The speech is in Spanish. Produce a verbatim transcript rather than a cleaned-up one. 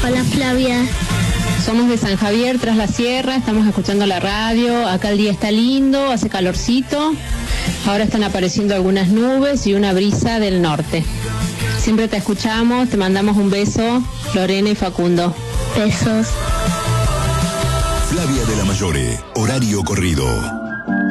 Hola Flavia. Somos de San Javier, tras la sierra, estamos escuchando la radio, acá el día está lindo, hace calorcito, ahora están apareciendo algunas nubes y una brisa del norte. Siempre te escuchamos, te mandamos un beso, Lorena y Facundo. Besos. Flavia de la Mayore, horario corrido.